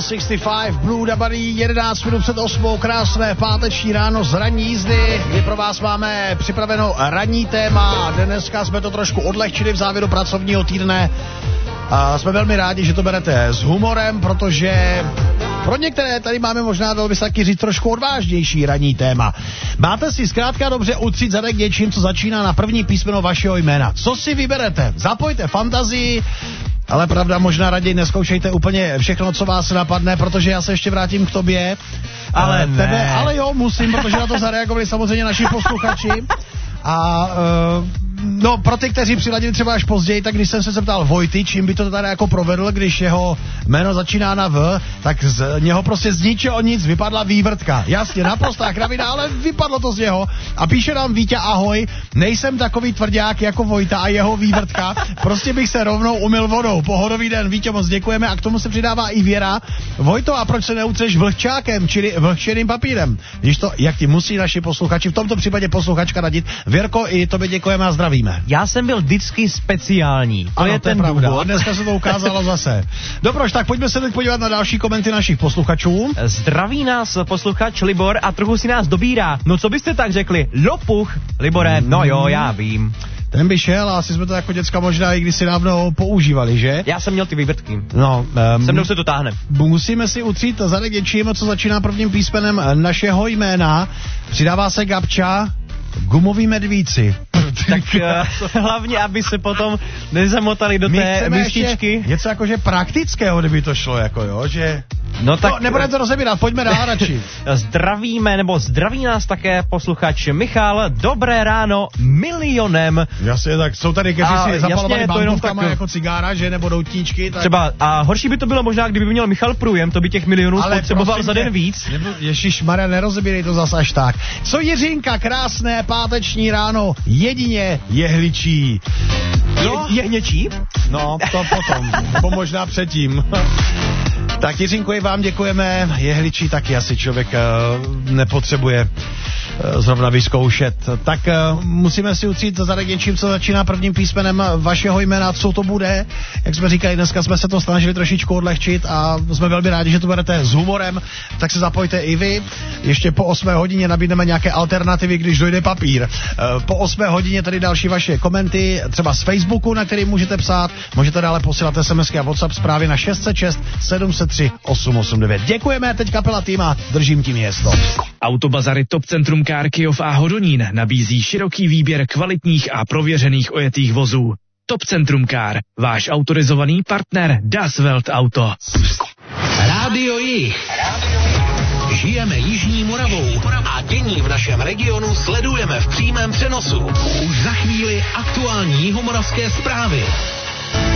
65, Blue Dabary, 11 minut před 8, krásné páteční ráno z ranní jízdy, kdy pro vás máme připraveno ranní téma. Dneska jsme to trošku odlehčili v závěru pracovního týdne a jsme velmi rádi, že to berete s humorem, protože pro některé tady máme možná, dalo by se taky říct, trošku odvážnější ranní téma. Máte si zkrátka dobře utřít zadek něčím, co začíná na první písmeno vašeho jména. Co si vyberete? Zapojte fantazii, ale pravda, možná raději neskoušejte úplně všechno, co vás napadne, protože já se ještě vrátím k tobě. Ale tebe, ale jo, musím, protože na to zareagovali samozřejmě naši posluchači. A no, pro ty, kteří přiladili třeba až později, tak když jsem se zeptal Vojty, čím by to tady jako provedl, když jeho jméno začíná na V, tak z něho prostě z ničeho nic vypadla vývrtka. Jasně, naprostá kravina, ale vypadlo to z něho. A píše nám Vítě, ahoj, nejsem takový tvrdák jako Vojta a jeho vývrtka, prostě bych se rovnou umyl vodou. Pohodový den, Vítě, moc děkujeme. A k tomu se přidává i Věra. Vojto, a proč se neutřeš vlhčákem, čili vlhčeným papírem? Když to, jak ti musí naši posluchači, v tomto případě posluchačka radit. Věrko, i tobě děkujeme a zdravíme. Já jsem byl vždycky speciální. To je ten důvod. A dneska se to ukázalo zase. Dobroš, tak pojďme se teď podívat na další komenty našich posluchačů. Zdraví nás posluchač Libor a trochu si nás dobírá. No co byste tak řekli? Lopuch, Libore, no jo, já vím. Ten by šel a asi jsme to jako děcka možná i kdysi dávno používali, že? Já jsem měl ty vývrtky. No, se mnou se to táhne. Musíme si utřít zadek něčím, co začíná prvním písmenem našeho jména. Přidává se Gabča, gumoví medvíci. Tak hlavně, aby se potom nezamotali do té mističky. Něco jakože praktického, kdyby to šlo, jako jo, že... No tak... No, nebudeme to rozebírat, pojďme dál radši. Zdraví nás také posluchač Michal. Dobré ráno milionem. Jasně, tak jsou tady, kteří si zapalovali bambůvkama jako cigára, že, nebo doutníčky. Tak... Třeba, a horší by to bylo možná, kdyby měl Michal průjem, to by těch milionů spotřeboval za den víc. Ježišmarja, nerozebírej to zas až tak. Co Jiřinka, krásné páteční ráno, jedině jehličí. No? Jehněčí? No, to potom, nebo možná předtím. Tak Jiřinku, i vám děkujeme. Jehličí taky asi člověk nepotřebuje zrovna vyzkoušet. Tak musíme si utřít zadek něčím, co začíná prvním písmenem vašeho jména, co to bude. Jak jsme říkali, dneska jsme se to snažili trošičku odlehčit a jsme velmi rádi, že to berete s humorem, tak se zapojte i vy. Ještě po 8 hodině nabídneme nějaké alternativy, když dojde papír. Po 8 hodině tady další vaše komenty, třeba z Facebooku, na který můžete psát. Můžete dále posílat SMSky a WhatsApp zprávy na 606 703 889. Děkujeme, teď kapela Týma, držím tím město. Autobazary Top Centrum Car Kyjov a Hodonín nabízí široký výběr kvalitních a prověřených ojetých vozů. Top Centrum Car, váš autorizovaný partner Das Welt Auto. Rádio Jih. Žijeme Jižní Moravou a dění v našem regionu sledujeme v přímém přenosu. Už za chvíli aktuální jihomoravské zprávy.